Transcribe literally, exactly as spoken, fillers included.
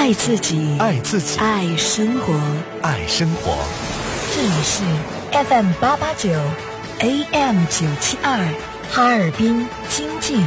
爱自己， 爱自己， 爱生活， 爱生活。 这里是 F M 八八九 A M 九七二哈尔滨经济